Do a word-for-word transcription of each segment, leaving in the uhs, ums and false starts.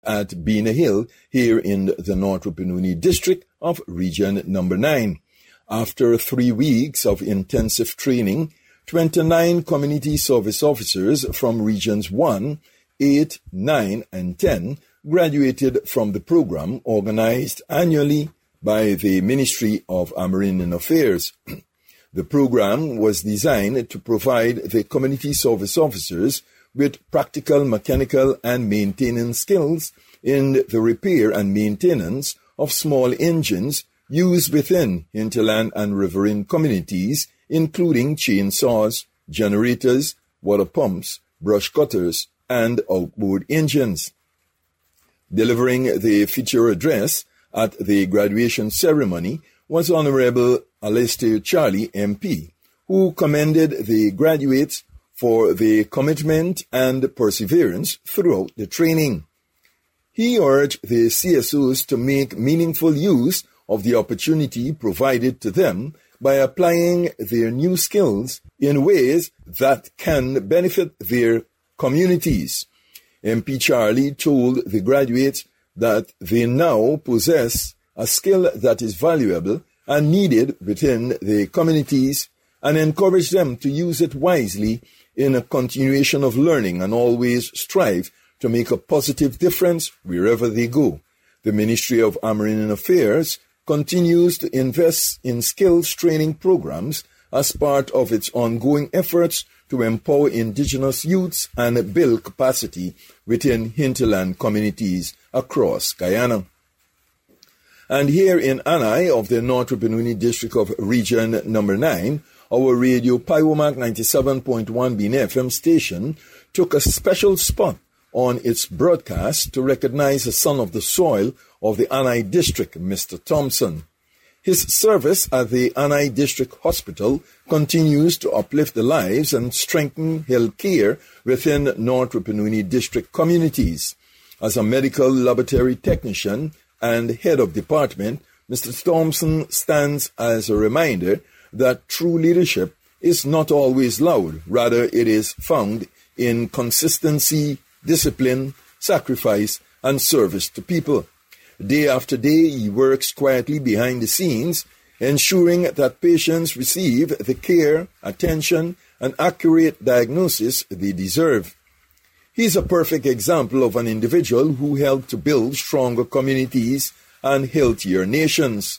at Bena Hill here in the North Rupununi district of Region Number nine. After three weeks of intensive training, twenty-nine community service officers from Regions one, eight, nine, and ten graduated from the program organized annually by the Ministry of Amerindian Affairs. The program was designed to provide the community service officers with practical mechanical and maintenance skills in the repair and maintenance of small engines used within hinterland and riverine communities, including chainsaws, generators, water pumps, brush cutters, and outboard engines. Delivering the feature address at the graduation ceremony was Honorable Alistair Charlie, M P, who commended the graduates for their commitment and perseverance throughout the training. He urged the C S Os to make meaningful use of the opportunity provided to them by applying their new skills in ways that can benefit their communities. M P Charlie told the graduates that they now possess a skill that is valuable and needed within the communities, and encouraged them to use it wisely in a continuation of learning and always strive to make a positive difference wherever they go. The Ministry of Amerindian Affairs continues to invest in skills training programs as part of its ongoing efforts to empower indigenous youths and build capacity within hinterland communities across Guyana. And here in Anai of the North Rupununi district of Region Number nine, our radio Piomac ninety-seven point one Bena F M station took a special spot on its broadcast to recognize the son of the soil of the Anai district, Mister Thompson. His service at the Anai District Hospital continues to uplift the lives and strengthen health care within North Rupununi district communities. As a medical laboratory technician and head of department, Mister Thompson stands as a reminder that true leadership is not always loud. Rather, it is found in consistency, discipline, sacrifice, and service to people. Day after day, he works quietly behind the scenes, ensuring that patients receive the care, attention, and accurate diagnosis they deserve. He is a perfect example of an individual who helped to build stronger communities and healthier nations.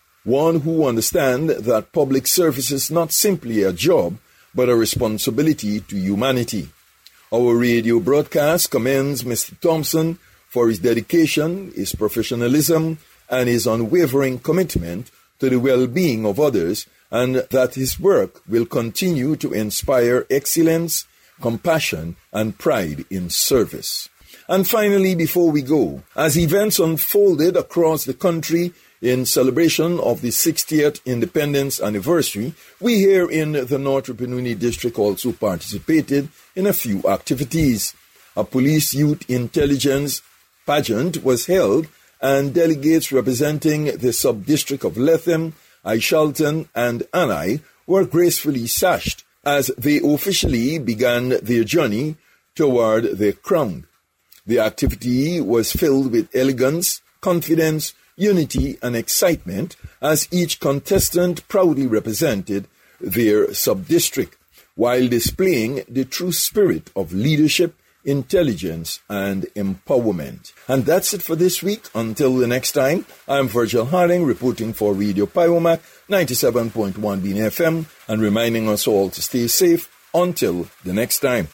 One who understands that public service is not simply a job, but a responsibility to humanity. Our radio broadcast commends Mister Thompson for his dedication, his professionalism, and his unwavering commitment to the well-being of others, and that his work will continue to inspire excellence, compassion, and pride in service. And finally, before we go, as events unfolded across the country in celebration of the sixtieth Independence Anniversary, we here in the North Rupununi District also participated in a few activities. A police youth intelligence pageant was held, and delegates representing the sub-district of Lethem, Aishalton, and Anai were gracefully sashed as they officially began their journey toward the crown. The activity was filled with elegance, confidence, unity, and excitement as each contestant proudly represented their sub-district, while displaying the true spirit of leadership, intelligence, and empowerment. And that's it for this week. Until the next time, I'm Virgil Harding reporting for Radio Piomac ninety-seven point one Bena F M and reminding us all to stay safe until the next time.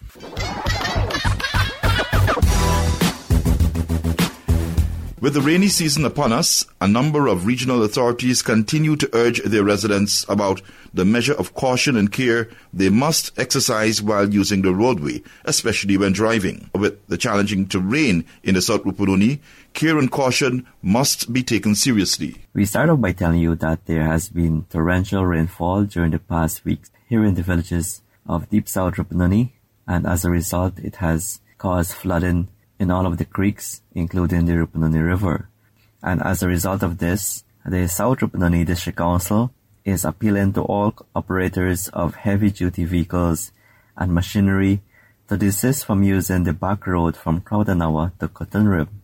With the rainy season upon us, a number of regional authorities continue to urge their residents about the measure of caution and care they must exercise while using the roadway, especially when driving. With the challenging terrain in the South Rupununi, care and caution must be taken seriously. We start off by telling you that there has been torrential rainfall during the past weeks here in the villages of Deep South Rupununi, and as a result, it has caused flooding in all of the creeks, including the Rupununi River. And as a result of this, the South Rupununi District Council is appealing to all operators of heavy-duty vehicles and machinery to desist from using the back road from Crowdanawa to Cotton Rib.